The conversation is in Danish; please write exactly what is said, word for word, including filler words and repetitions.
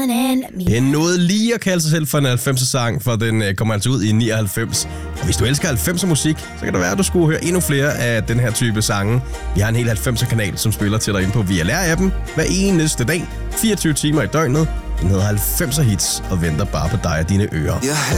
Den nåede lige at kalde sig selv for en halvfemser-sang, for den øh, kommer altså ud i nioghalvfems. Og hvis du elsker halvfemser musik, så kan det være, at du skulle høre endnu flere af den her type sange. Vi har en hel halvfemser-kanal, som spiller til dig ind på V L R-appen hver eneste dag, fireogtyve timer i døgnet. Den hedder halvfemser Hits og venter bare på dig og dine ører.